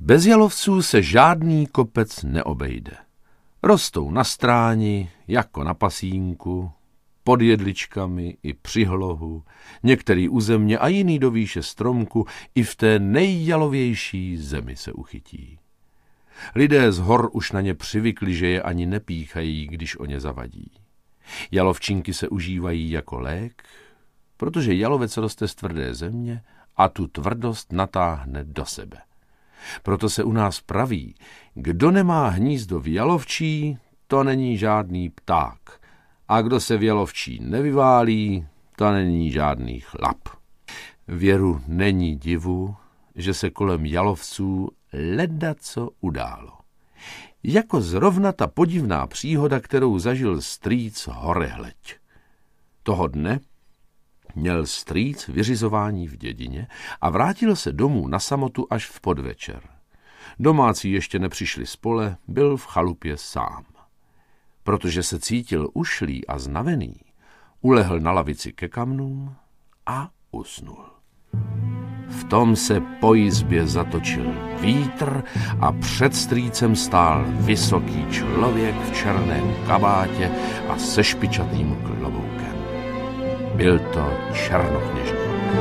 Bez jalovců se žádný kopec neobejde. Rostou na stráni, jako na pasínku, pod jedličkami i při hlohu, některý u země a jiný do výše stromku, i v té nejjalovější zemi se uchytí. Lidé z hor už na ně přivykli, že je ani nepíchají, když o ně zavadí. Jalovčinky se užívají jako lék, protože jalovec roste z tvrdé země a tu tvrdost natáhne do sebe. Proto se u nás praví, kdo nemá hnízdo v jalovčí, to není žádný pták. A kdo se v jalovčí nevyválí, to není žádný chlap. Věru není divu, že se kolem jalovců ledaco událo. Jako zrovna ta podivná příhoda, kterou zažil strýc Horehleď. Toho dne měl strýc vyřizování v dědině a vrátil se domů na samotu až v podvečer. Domácí ještě nepřišli z pole, byl v chalupě sám. Protože se cítil ušlý a znavený, ulehl na lavici ke kamnům a usnul. V tom se po jizbě zatočil vítr a před strýcem stál vysoký člověk v černém kabátě a se špičatým kloboukem. Byl to Černokněžník.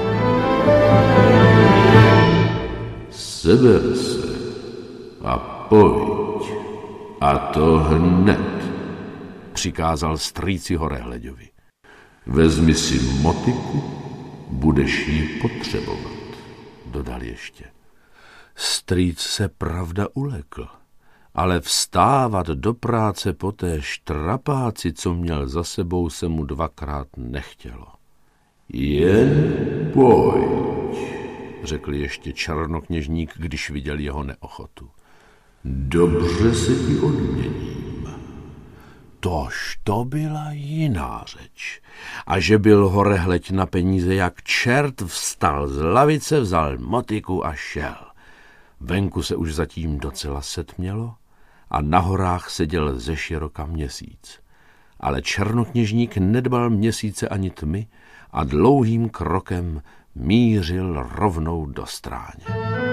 Seber se a pojď, a to hned, přikázal strýci Horehleďovi. Vezmi si motiku, budeš ji potřebovat, dodal ještě. Strýc se pravda ulekl, ale vstávat do práce po té štrapáci, co měl za sebou, se mu dvakrát nechtělo. Jen pojď, řekl ještě Černokněžník, když viděl jeho neochotu. Dobře se ti odměním. Tož to byla jiná řeč. A že byl Horehleď na peníze jak čert, vstal z lavice, vzal motiku a šel. Venku se už zatím docela setmělo a na horách seděl zeširoka měsíc. Ale Černokněžník nedbal měsíce ani tmy a dlouhým krokem mířil rovnou do stráně.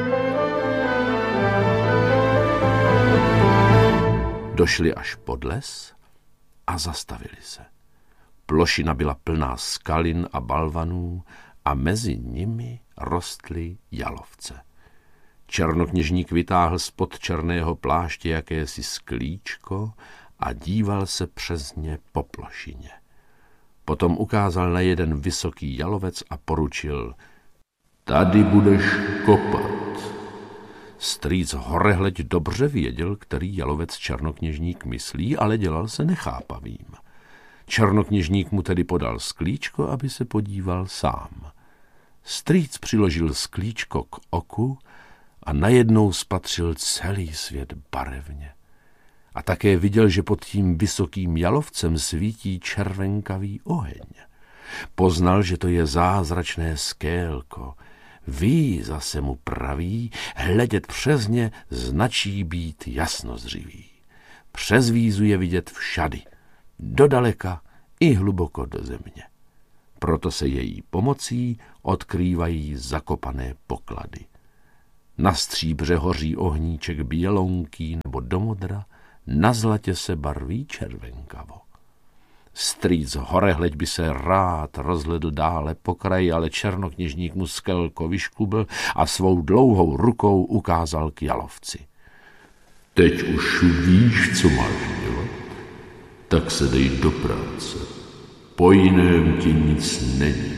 Došli až pod les a zastavili se. Plošina byla plná skalin a balvanů a mezi nimi rostly jalovce. Černokněžník vytáhl spod černého pláště jakési sklíčko a díval se přes ně po plošině. Potom ukázal na jeden vysoký jalovec a poručil: Tady budeš kopat. Strýc Horehleď dobře věděl, který jalovec Černokněžník myslí, ale dělal se nechápavým. Černokněžník mu tedy podal sklíčko, aby se podíval sám. Strýc přiložil sklíčko k oku a najednou spatřil celý svět barevně. A také viděl, že pod tím vysokým jalovcem svítí červenkavý oheň. Poznal, že to je zázračné skélko. Ví, zase mu praví, hledět přes ně značí být jasnozřivý. Přes vízu je vidět všady, dodaleka i hluboko do země. Proto se její pomocí odkrývají zakopané poklady. Na stříbře hoří ohníček bělonký nebo do modra, na zlatě se barví červenkavo. Strýc Horehleď by se rád rozhledl dále po kraji, ale Černokněžník mu skelko vyšklubl a svou dlouhou rukou ukázal k jalovci. Teď už víš, co máš dělat, tak se dej do práce. Po jiném ti nic není.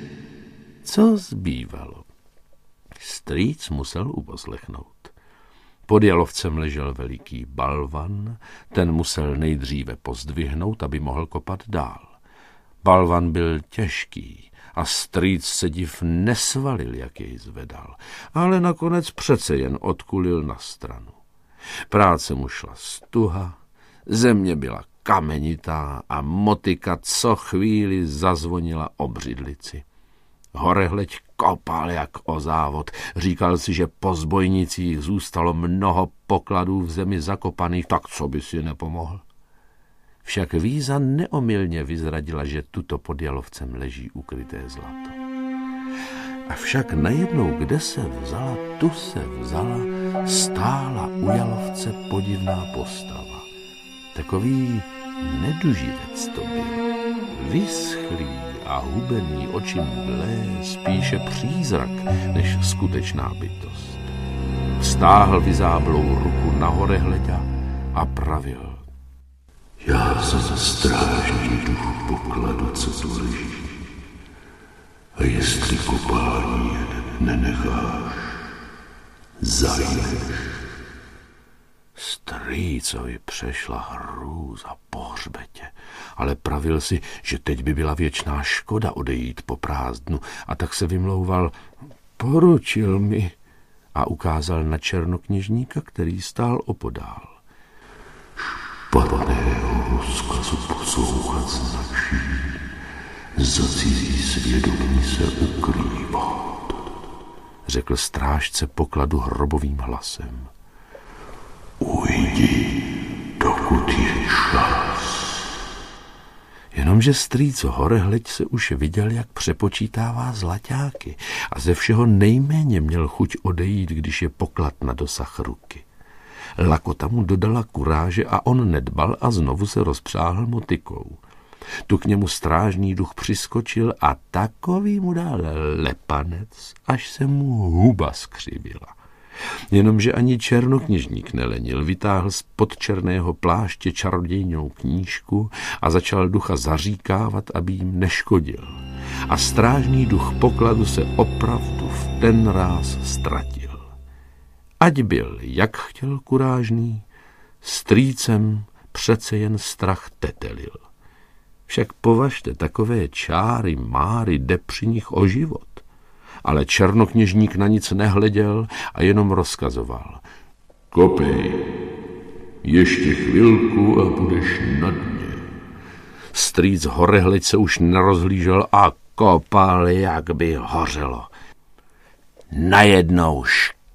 Co zbývalo? Strýc musel uposlechnout. Pod jalovcem ležel veliký balvan, ten musel nejdříve pozdvihnout, aby mohl kopat dál. Balvan byl těžký a strýc se div nesvalil, jak jej zvedal, ale nakonec přece jen odkulil na stranu. Práce mu šla stuha, země byla kamenitá a motika co chvíli zazvonila o břidlici. Horehleď kopal jak o závod. Říkal si, že po zbojnicích zůstalo mnoho pokladů v zemi zakopaných, tak co by si nepomohl. Však víza neomylně vyzradila, že tuto pod jalovcem leží ukryté zlato. Avšak najednou, kde se vzala, tu se vzala, stála u jalovce podivná postava. Takový neduživec to byl. Vyschlý a hubený, oči mdlé, spíše přízrak než skutečná bytost. Vztáhl vyzáblou ruku na horehleďa a pravil. Já jsem za strážný duch pokladu, co tu leží. A jestli kopání nenecháš, zajdeš. Strýcovi přešla hrůza po hřbetě, ale pravil si, že teď by byla věčná škoda odejít po prázdnu, a tak se vymlouval. Poručil mi, a ukázal na černokněžníka, který stál opodál. Špatného rozkazu poslouchat značí, za cizí svědomí se ukrývat, řekl strážce pokladu hrobovým hlasem. Ujdi, dokud je čas. Jenomže strýc Horehleď se už viděl, jak přepočítává zlaťáky a ze všeho nejméně měl chuť odejít, když je poklad na dosah ruky. Lakota mu dodala kuráže a on nedbal a znovu se rozpřáhl motykou. Tu k němu strážný duch přiskočil a takový mu dal lepanec, až se mu huba skřivila. Jenomže ani černokněžník nelenil, vytáhl z podčerného pláště čarodějnou knížku a začal ducha zaříkávat, aby jim neškodil. A strážný duch pokladu se opravdu v ten ráz ztratil. Ať byl, jak chtěl kurážný, strýcem přece jen strach tetelil. Však považte, takové čáry máry, jde při nich o život. Ale černokněžník na nic nehleděl a jenom rozkazoval. Kopej, ještě chvilku a budeš na dně. Strýc Horehleď se už nerozhlížel a kopal, jak by hořelo. Najednou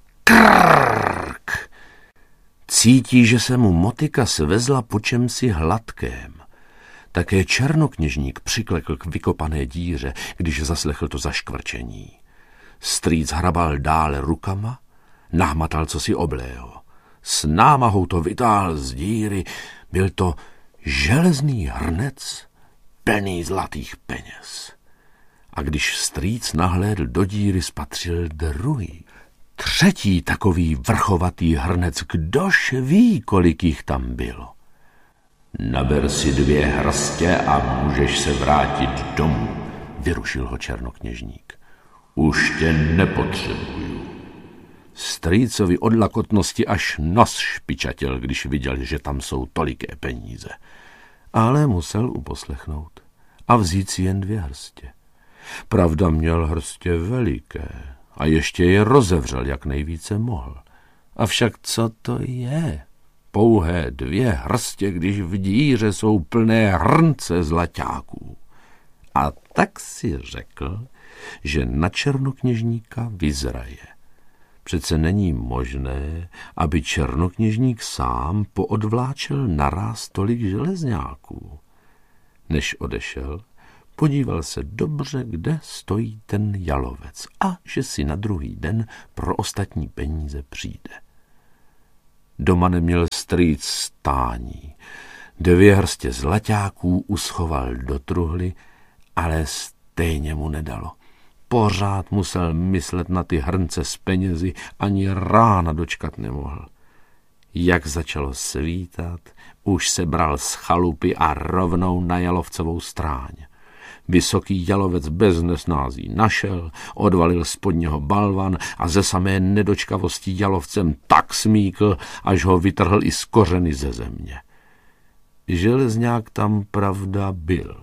škrk. Cítí, že se mu motyka svezla po čemsi hladkém. Také černokněžník přiklekl k vykopané díře, když zaslechl to zaškvrčení. Strýc hrabal dále rukama, nahmatal cosi oblého. S námahou to vytáhl z díry, byl to železný hrnec plný zlatých peněz. A když strýc nahlédl do díry, spatřil druhý, třetí takový vrchovatý hrnec, kdož ví, kolik jich tam bylo. Naber si 2 hrstě a můžeš se vrátit domů, vyrušil ho černokněžník. Už tě nepotřebuju. Strýcovi od lakotnosti až nos špičatěl, když viděl, že tam jsou toliké peníze. Ale musel uposlechnout a vzít si jen 2 hrstě. Pravda, měl hrstě veliké a ještě je rozevřel, jak nejvíce mohl. Avšak co to je? Pouhé 2 hrstě, když v díře jsou plné hrnce zlaťáků. A tak si řekl, že na černokněžníka vyzraje. Přece není možné, aby černokněžník sám poodvláčel naráz tolik železňáků. Než odešel, podíval se dobře, kde stojí ten jalovec a že si na druhý den pro ostatní peníze přijde. Doma neměl strýc stání. 2 hrstě zlaťáků uschoval do truhly, ale stejně mu nedalo. Pořád musel myslet na ty hrnce s penězi, ani rána dočkat nemohl. Jak začalo svítat, už se bral z chalupy a rovnou na jalovcovou stráň. Vysoký jalovec bez nesnází našel, odvalil spod něho balvan a ze samé nedočkavosti jalovcem tak smíkl, až ho vytrhl i z kořeny ze země. Železňák tam pravda byl,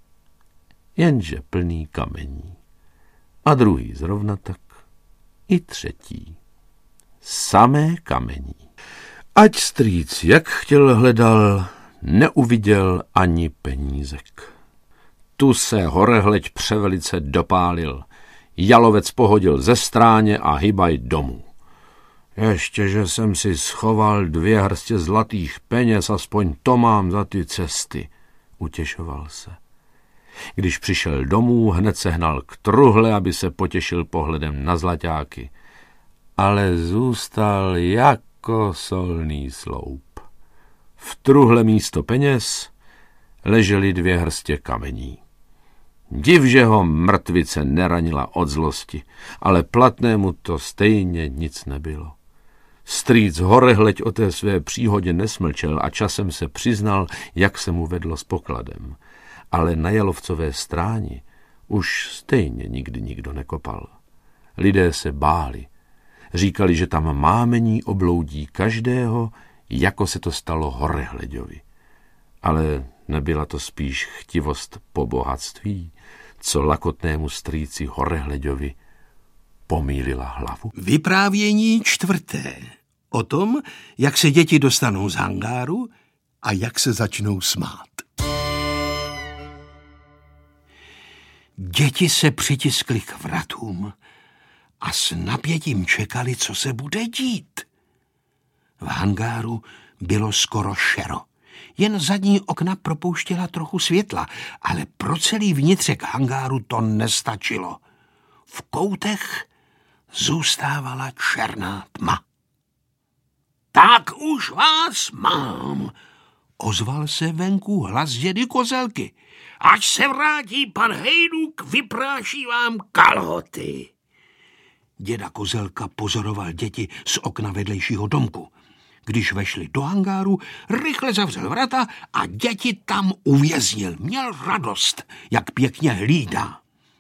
jenže plný kamení. A druhý zrovna tak, i třetí. Samé kamení. Ať strýc jak chtěl hledal, neuviděl ani penízek. Tu se Horehleď převelice dopálil. Jalovec pohodil ze stráně a hybaj domů. Ještě, že jsem si schoval 2 hrstě zlatých peněz, aspoň to mám za ty cesty, utěšoval se. Když přišel domů, hned se hnal k truhle, aby se potěšil pohledem na zlaťáky. Ale zůstal jako solný sloup. V truhle místo peněz ležely 2 hrstě kamení. Div, že ho mrtvice neranila od zlosti, ale platnému to stejně nic nebylo. Strýc Horehleď o té své příhodě nesmlčel a časem se přiznal, jak se mu vedlo s pokladem. Ale na Jalovcové stráni už stejně nikdy nikdo nekopal. Lidé se báli. Říkali, že tam mámení obloudí každého, jako se to stalo Horehleďovi. Ale nebyla to spíš chtivost po bohatství, co lakotnému strýci Horehleďovi pomýlila hlavu? Vyprávění 4. O tom, jak se děti dostanou z hangáru a jak se začnou smát. Děti se přitiskly k vratům a s napětím čekali, co se bude dít. V hangáru bylo skoro šero. Jen zadní okna propouštěla trochu světla, ale pro celý vnitřek hangáru to nestačilo. V koutech zůstávala černá tma. Tak už vás mám, ozval se venku hlas dědy Kozelky. Až se vrátí pan Hejduk, vypráší vám kalhoty. Děda Kozelka pozoroval děti z okna vedlejšího domku. Když vešli do hangáru, rychle zavřel vrata a děti tam uvěznil. Měl radost, jak pěkně hlídá.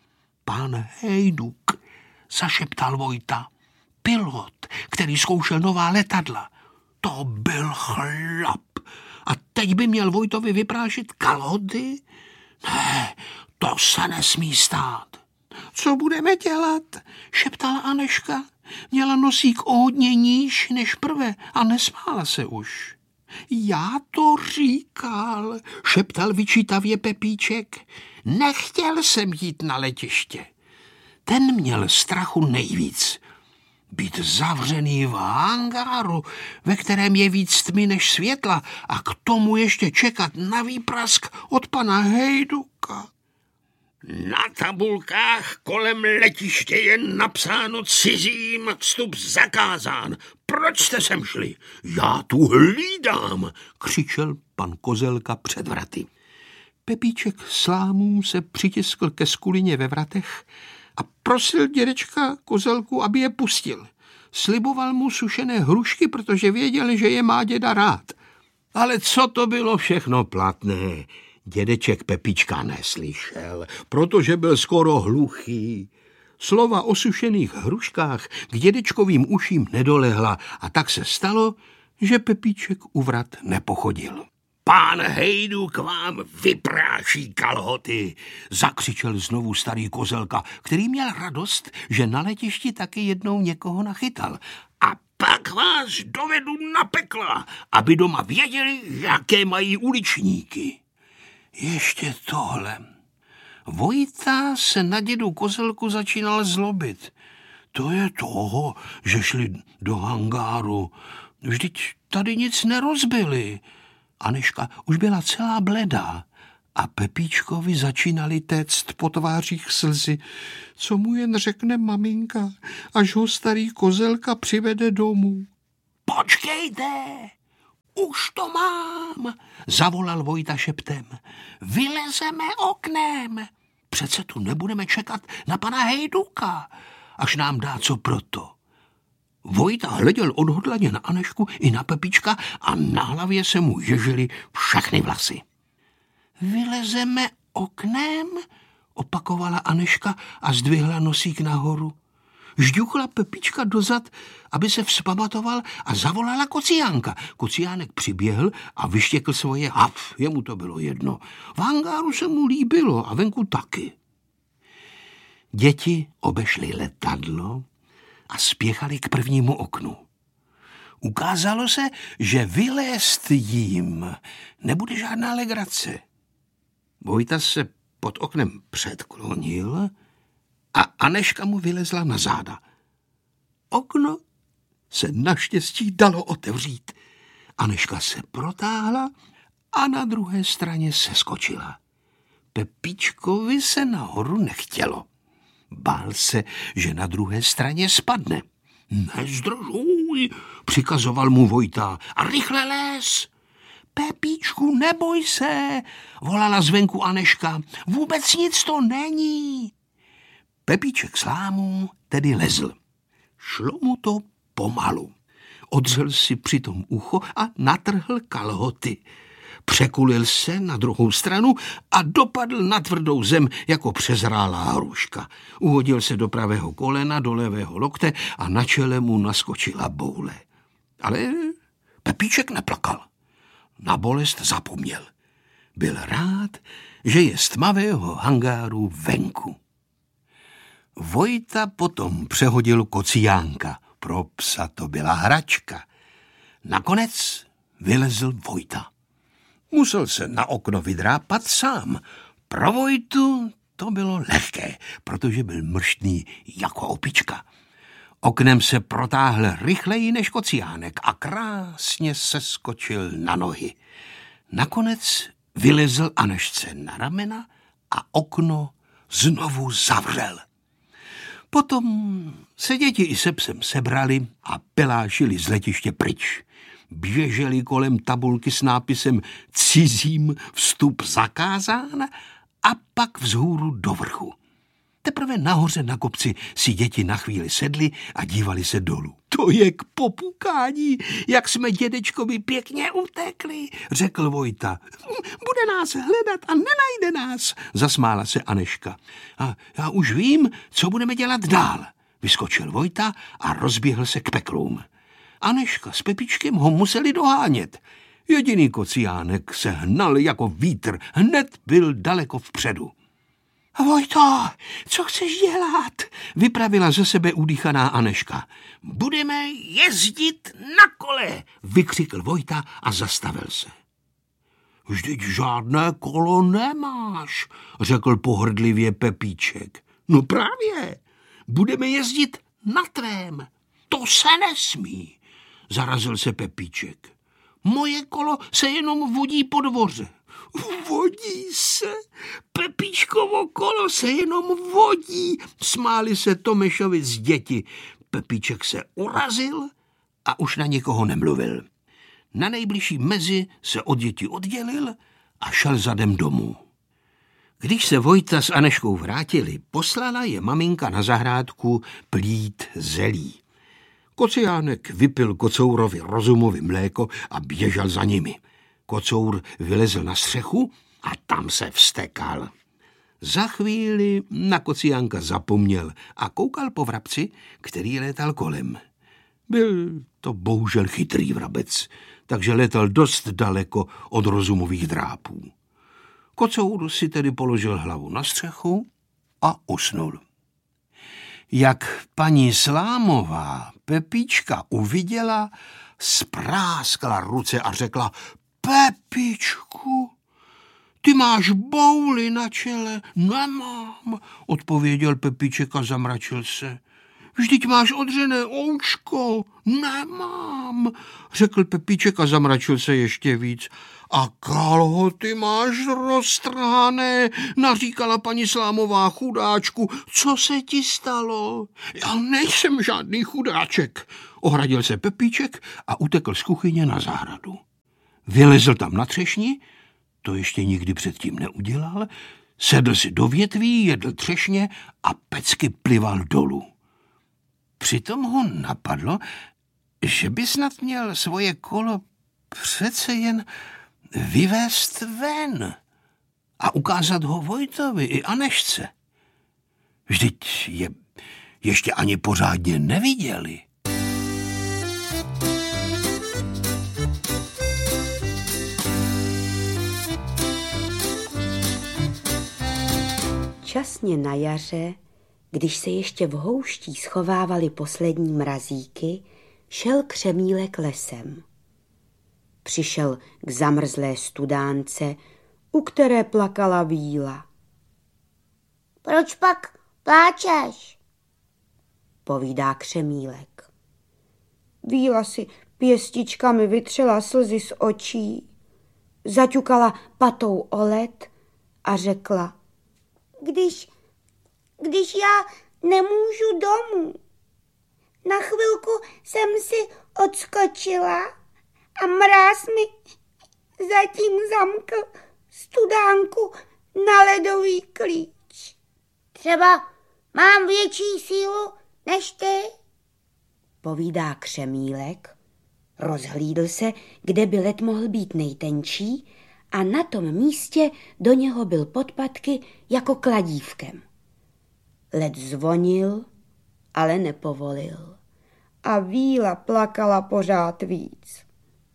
Pan Hejduk, zašeptal Vojta, pilot, který zkoušel nová letadla. To byl chlap. A teď by měl Vojtovi vyprášit kalhoty? Ne, to se nesmí stát. Co budeme dělat? Šeptala Aneška. Měla nosík o hodně níž než prve a nesmála se už. Já to říkal, šeptal vyčítavě Pepíček. Nechtěl jsem jít na letiště. Ten měl strachu nejvíc. Být zavřený v hangáru, ve kterém je víc tmy než světla a k tomu ještě čekat na výprask od pana Hejduka. Na tabulkách kolem letiště je napsáno cizím vstup zakázán. Proč jste sem šli? Já tu hlídám, křičel pan Kozelka před vraty. Pepíček slámů se přitiskl ke skulině ve vratech a prosil dědečka Kozelku, aby je pustil. Sliboval mu sušené hrušky, protože věděl, že je má děda rád. Ale co to bylo všechno platné? Dědeček Pepíčka neslyšel, protože byl skoro hluchý. Slova o sušených hruškách k dědečkovým uším nedolehla a tak se stalo, že Pepíček u vrat nepochodil. Pán Hejduk vám vypráší kalhoty, zakřičel znovu starý Kozelka, který měl radost, že na letišti taky jednou někoho nachytal. A pak vás dovedu na pekla, aby doma věděli, jaké mají uličníky. Ještě tohle. Vojta se na dědu Kozelku začínal zlobit. To je toho, že šli do hangáru. Vždyť tady nic nerozbili. Aneška už byla celá bledá a Pepíčkovi začínali téct po tvářích slzy. Co mu jen řekne maminka, až ho starý Kozelka přivede domů. Počkejte, už to mám, zavolal Vojta šeptem. Vylezeme oknem. Přece tu nebudeme čekat na pana Hejduka, až nám dá co proto. Vojta hleděl odhodlaně na Anešku i na Pepíčka a na hlavě se mu ježily všechny vlasy. Vylezeme oknem, opakovala Aneška a zdvihla nosík nahoru. Žďuchla Pepíčka dozad, aby se vzpamatoval a zavolala Kociánka. Kociánek přiběhl a vyštěkl svoje haf, jemu to bylo jedno. V hangáru se mu líbilo a venku taky. Děti obešly letadlo a spěchali k prvnímu oknu. Ukázalo se, že vylézt jim nebude žádná legrace. Vojta se pod oknem předklonil a Aneška mu vylezla na záda. Okno se naštěstí dalo otevřít. Aneška se protáhla a na druhé straně seskočila. Pepíčkovi se nahoru nechtělo. Bál se, že na druhé straně spadne. Nezdržuj, přikazoval mu Vojta, a rychle les. Pepíčku, neboj se, volala zvenku Anežka, vůbec nic to není. Pepíček s lámou tedy lezl. Šlo mu to pomalu. Odřel si přitom ucho a natrhl kalhoty. Překulil se na druhou stranu a dopadl na tvrdou zem jako přezrálá hruška. Uhodil se do pravého kolena, do levého lokte a na čele mu naskočila boule. Ale Pepíček neplakal. Na bolest zapomněl. Byl rád, že je z tmavého hangáru venku. Vojta potom přehodil kociánka. Pro psa to byla hračka. Nakonec vylezl Vojta. Musel se na okno vydrápat sám. Pro Vojtu to bylo lehké, protože byl mrštný jako opička. Oknem se protáhl rychleji než kociánek a krásně seskočil na nohy. Nakonec vylezl Anežce na ramena a okno znovu zavřel. Potom se děti i se psem sebrali a pelášili z letiště pryč. Běželi kolem tabulky s nápisem Cizím vstup zakázán a pak vzhůru do vrchu. Teprve nahoře na kopci si děti na chvíli sedly a dívali se dolů. To je k popukání, jak jsme dědečkovi pěkně utekli, řekl Vojta. Bude nás hledat a nenajde nás, zasmála se Anežka. A já už vím, co budeme dělat dál, vyskočil Vojta a rozběhl se k peklům. Anežka s Pepíčkem ho museli dohánět. Jediný kociánek se hnal jako vítr, hned byl daleko vpředu. Vojto, co chceš dělat? Vypravila ze sebe udýchaná Anežka. Budeme jezdit na kole, vykřikl Vojta a zastavil se. Vždyť žádné kolo nemáš, řekl pohrdlivě Pepíček. No právě, budeme jezdit na trém. To se nesmí, zarazil se Pepíček. Moje kolo se jenom vodí po dvoře. Vodí se? Pepíčkovo kolo se jenom vodí, smáli se Tomešovi z děti. Pepíček se urazil a už na nikoho nemluvil. Na nejbližší mezi se od dětí oddělil a šel zadem domů. Když se Vojta s Anežkou vrátili, poslala je maminka na zahrádku plít zelí. Kociánek vypil Kocourovi Rozumovi mléko a běžel za nimi. Kocour vylezl na střechu a tam se vztekal. Za chvíli na Kociánka zapomněl a koukal po vrabci, který létal kolem. Byl to bohužel chytrý vrabec, takže létal dost daleko od Rozumových drápů. Kocour si tedy položil hlavu na střechu a usnul. Jak paní Slámová Pepíčka uviděla, spráskla ruce a řekla: Pepíčku, ty máš bouli na čele. Nemám, odpověděl Pepíček a zamračil se. Vždyť máš odřené ouško. Nemám, řekl Pepíček a zamračil se ještě víc. A kalhoty máš roztrhané, naříkala paní Slámová. Chudáčku, co se ti stalo? Já nejsem žádný chudáček, ohradil se Pepíček a utekl z kuchyně na zahradu. Vylezl tam na třešni, to ještě nikdy předtím neudělal, sedl si do větví, jedl třešně a pecky plival dolů. Přitom ho napadlo, že by snad měl svoje kolo přece jen vyvést ven a ukázat ho Vojtovi i Anežce. Vždyť je ještě ani pořádně neviděli. Časně na jaře, když se ještě v houští schovávaly poslední mrazíky, šel Křemílek lesem. Přišel k zamrzlé studánce, u které plakala víla. Proč pak pláčeš? Povídá Křemílek. Víla si pěstičkami vytřela slzy z očí, zaťukala patou o led a řekla: Když já nemůžu domů. Na chvilku jsem si odskočila a mráz mi zatím zamkl studánku na ledový klíč. Třeba mám větší sílu než ty? Povídá Křemílek, rozhlídl se, kde by led mohl být nejtenčí, a na tom místě do něho byl podpatky jako kladívkem. Led zvonil, ale nepovolil. A Víla plakala pořád víc.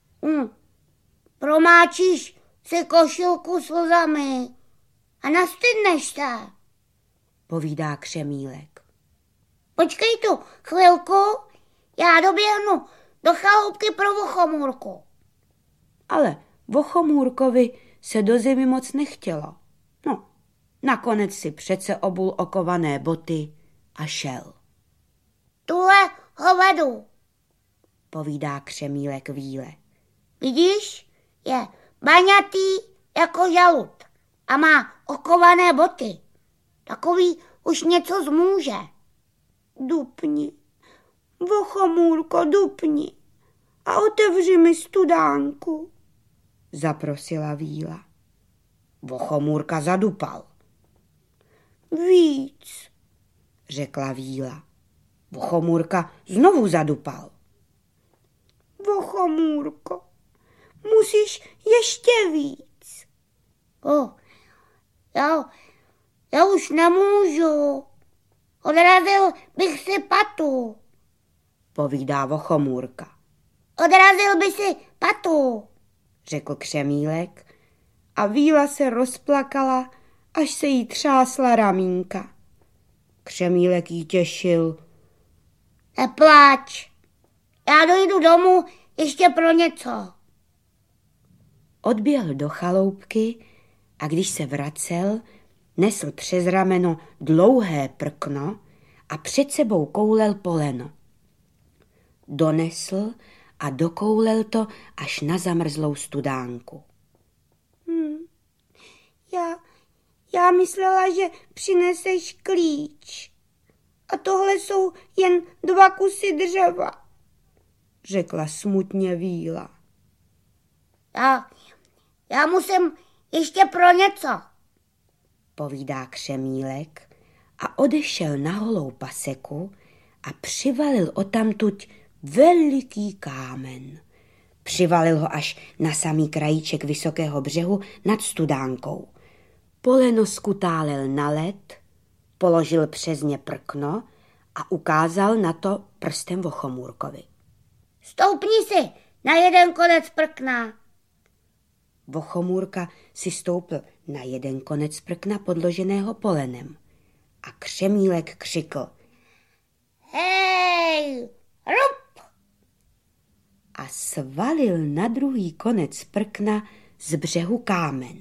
Promáčíš si košilku slzami a nastydneš se, povídá Křemílek. Počkej tu chvilku, já doběhnu do chaloupky pro Vochomůrku. Ale Vochomůrkovi se do zimy moc nechtělo. No, nakonec si přece obul okované boty a šel. Tuhle ho vedu, povídá Křemílek Víle. Vidíš, je baňatý jako žalud a má okované boty. Takový už něco zmůže. Dupni, Vochomůrko, dupni a otevři mi studánku, zaprosila Víla. Vochomůrka zadupal. Víc, řekla Víla. Vochomůrka znovu zadupal. Vochomůrko, musíš ještě víc. Já už nemůžu. Odrazil bych si patu, povídá Vochomůrka. Odrazil by si patu, řekl Křemílek a Víla se rozplakala, až se jí třásla ramínka. Křemílek jí těšil. Nepláč, já dojdu domů ještě pro něco. Odběhl do chaloupky a když se vracel, nesl přes rameno dlouhé prkno a před sebou koulel poleno. Donesl a dokoulel to až na zamrzlou studánku. Já myslela, že přineseš klíč. A tohle jsou jen 2 kusy dřeva, řekla smutně Víla. Já musím ještě pro něco, povídá Křemílek a odešel na holou paseku a přivalil odtamtud veliký kámen. Přivalil ho až na samý krajíček vysokého břehu nad studánkou. Poleno skutálel na led, položil přes ně prkno a ukázal na to prstem Vochomůrkovi. Stoupni si na jeden konec prkna. Vochomůrka si stoupl na jeden konec prkna podloženého polenem a Křemílek křikl: Hej, rup! A svalil na druhý konec prkna z břehu kámen.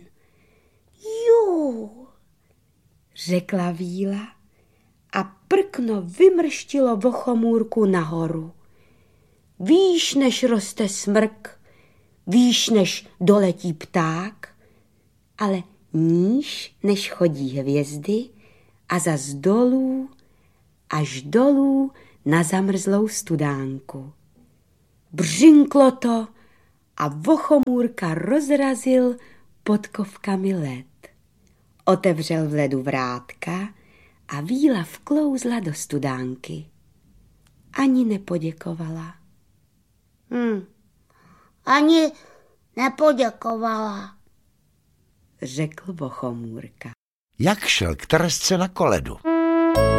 Jú, řekla Víla a prkno vymrštilo Vochomůrku nahoru. Výš než roste smrk, výš než doletí pták, ale níž než chodí hvězdy a zas dolů, až dolů na zamrzlou studánku. Břinklo to a Vochomůrka rozrazil podkovkami led. Otevřel v ledu vrátka a Víla vklouzla do studánky. Ani nepoděkovala. Ani nepoděkovala, řekl Vochomůrka. Jak šel k Teresce na koledu.